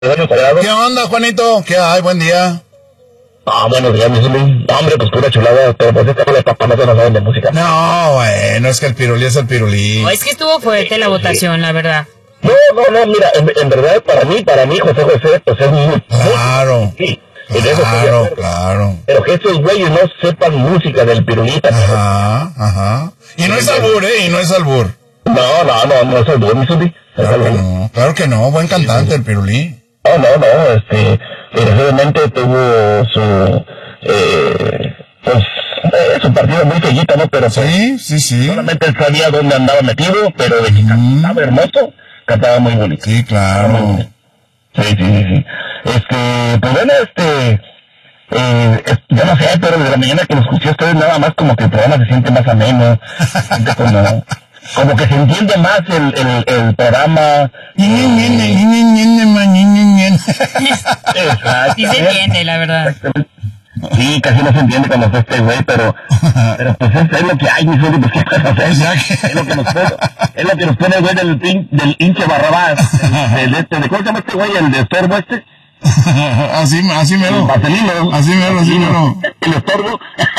¿Qué onda, Juanito? ¿Qué hay? Buen día. Buenos días, mi Zuli. Hombre, pues pura chulada, pero pues esta de papá no se nos saben de música. No, bueno, es que el pirulí es el pirulí. Es que estuvo fuerte la votación, la verdad. No, mira, en verdad, para mí, José José, pues es muy... Claro. Sí, Claro. Pero que estos güeyes no sepan música del pirulita. Ajá. Y no es albur, y no es albur. No es albur, mi Zuli. Claro que no, buen cantante el pirulí. Desgraciadamente tuvo su partido muy fellita, ¿no? Pero sí. Solamente él sabía dónde andaba metido, pero de que cantaba hermoso, cantaba muy bonito. Sí, claro. Sí. Pues bueno, yo no sé, pero desde la mañana que lo escuché a ustedes nada más como que el programa se siente más ameno, se siente como que se entiende más el programa. Sí se entiende, la verdad. Sí, casi no se entiende cuando está este güey, pero pues es lo que hay, mi Zuli, pues qué pasa, es lo que nos pone el güey del hinche Barrabás, ¿de cómo se llama este güey, el de estorbo este? Así mero. Marcelino. Así mero. El estorbo.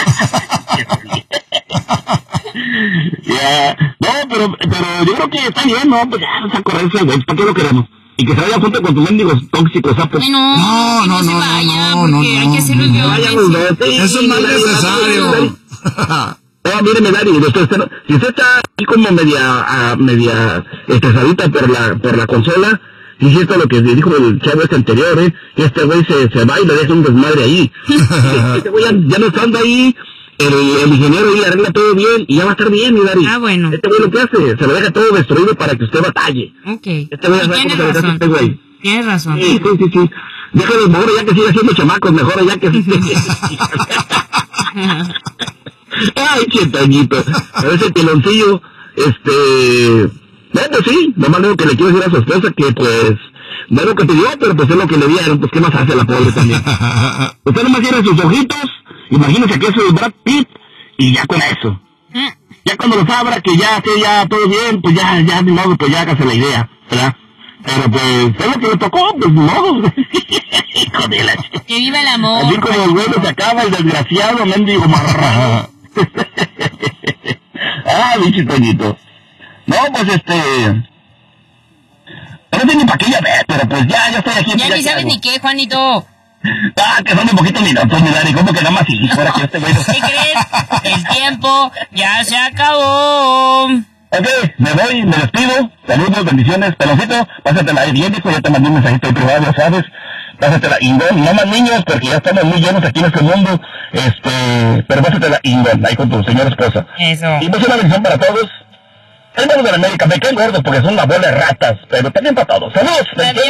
No, pero yo creo que está bien, ¿no? Pues ya, vamos a correr ese güey, ¿para qué lo queremos? Y que se vaya junto con tus mendigos tóxicos, sapos. No se vaya, porque hay que hacerlo yo. Eso es más necesario. Míreme, Dari, si usted está aquí como media estresadita por la consola, sí es cierto lo que dijo el chavo anterior, que este güey se va y le deja un desmadre ahí. Este güey ya no está ahí, el ingeniero ahí arregla todo bien y ya va a estar bien, mi Dari. Bueno. Este güey lo que hace, se lo deja todo destruido para que usted batalle. Ok. Este güey sabe cómo se le hace este güey. Tienes razón. Sí. Déjalo, mejor ya que siga haciendo chamacos, mejor ya que... Ay, chetañito. A ese piloncillo, bueno, pues sí, nomás lo que le quiero decir a su esposa que, pues, no es lo que pidió, pero pues es lo que le dieron, pues, ¿qué más hace la pobre también? Usted nomás cierra sus ojitos, imagínese que eso es Brad Pitt, y ya con eso. Ya cuando los abra, que ya esté ya todo bien, pues ya, de modo, pues ya hágase la idea, ¿verdad? Pero pues, es lo que le tocó, pues, no. Hijo de la chica. Que viva el amor. Así como el güey se acaba, el desgraciado, mendigo marrano. Bicho Toñito. No, pues no sé ni para qué ya ver, pero pues ya estoy aquí. Ya ni sabes ni qué, Juanito. Que son un poquito minutos, mi Dani, ¿cómo que nada más y fuera que este güey? ¿Qué crees? El tiempo ya se acabó. Ok, me voy, me despido. Saludos, bendiciones. Peloncito, pásatela ahí bien, hijo. Ya te mandé un mensajito ahí privado, ya sabes. Pásatela ingón, no más niños, porque ya estamos muy llenos aquí en este mundo. Pero pásatela ingón, ahí con tu señora esposa. Eso. Y pues una bendición para todos. Hermanos de la América, me caen gordos porque son una bola de ratas, pero también para todos. ¡Saludos!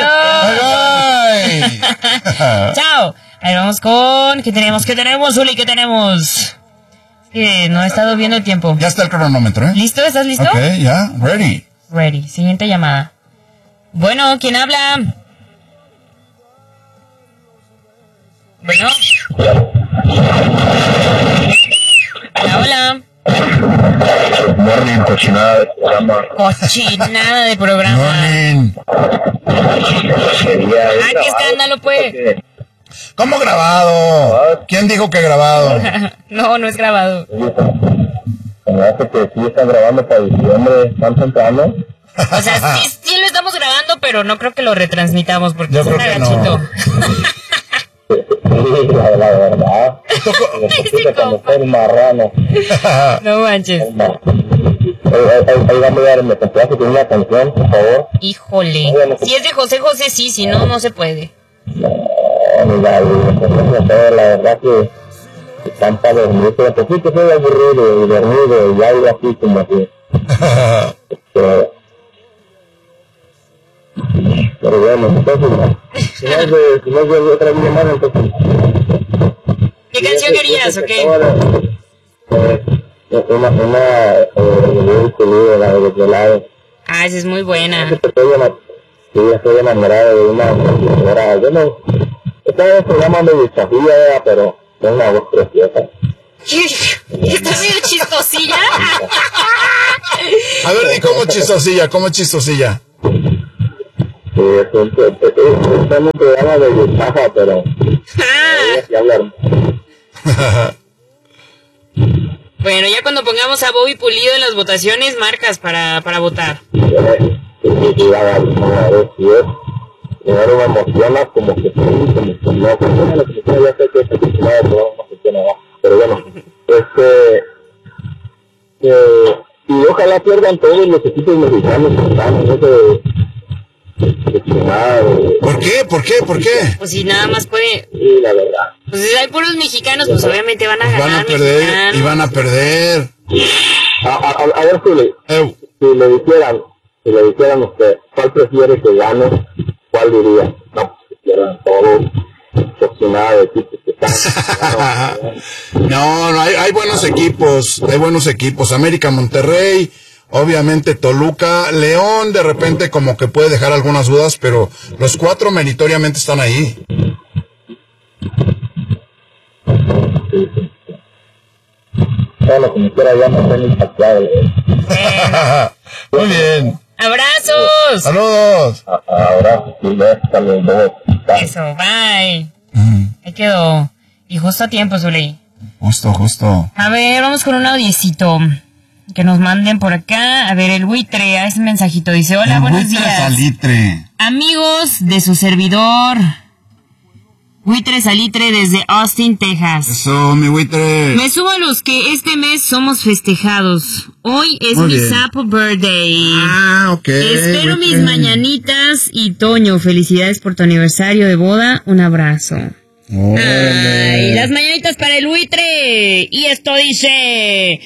¡Ay! ¡Chao! Ahí vamos con... ¿Qué tenemos, Uli? ¿Qué tenemos? No he estado viendo el tiempo. Ya está el cronómetro, ¿eh? ¿Listo? ¿Estás listo? Ok, ya. Ready. Siguiente llamada. Bueno, ¿quién habla? Bueno. Hola. Morning, cochinada de programa. Cochinada de programa. Morning. ¡Qué escándalo, pues! ¿Cómo grabado? ¿Quién dijo que grabado? No es grabado. Me hace que sí están grabando para diciembre, tan temprano. O sea, sí lo estamos grabando, pero no creo que lo retransmitamos porque Yo es un creo que agachito. La verdad. Cuando marrano. No manches. Ahí vamos a dar, me complace con una canción, por favor. Híjole. Si es de José José, sí, si no, no se puede. La verdad que están para dormir, pero pues sí que soy aburrido y dormido y algo así como que... Pero bueno, entonces, si no es de otra vida más, entonces... ¿Qué canción querías o qué? La de Desvelado. Esa es muy buena. Estoy enamorado de una señora, yo no... Esta se llama medio chafilla, pero es una voz preciosa. ¿Estás medio chistosilla? A ver, ¿y cómo chistosilla? Está en un programa de ventaja, pero ya hablaron. Bueno, ya cuando pongamos a Bobby Pulido en las votaciones, marcas para votar. Primero me emociona como que no, la comisión ya sé que esta comisión no funciona, pero bueno, y ojalá pierdan todos los equipos mexicanos que están en ese ¿Por qué? Pues si nada más puede... Sí, la verdad. Pues si hay puros mexicanos, pues obviamente van a ganar. Van a perder, mexicanos. y van a perder. A ver, si le dijeran usted, ¿cuál prefiere que gane? ¿Cuál diría? No, pues que quieran todos, seccionados de equipos que están. No, hay buenos equipos. América, Monterrey, obviamente Toluca, León, de repente como que puede dejar algunas dudas, pero los 4 meritoriamente están ahí. Bueno, como quiera ya no están impactados. Muy bien. ¡Abrazos! Saludos. Ahora sí, también. Eso, bye. Ahí quedó. Y justo a tiempo, Zuley. Justo. A ver, vamos con un audiecito que nos manden por acá. A ver, el buitre, a ese mensajito dice: hola, buenos días. Salitre. Amigos de su servidor, Buitre Salitre desde Austin, Texas. Eso, mi buitre. Me sumo a los que este mes somos festejados. Hoy es Muy mi bien. Sapo Birthday. Ok. Espero mis buitre. mañanitas. Y Toño, felicidades por tu aniversario de boda. Un abrazo. Ay, las mañanitas para el buitre. Y esto dice...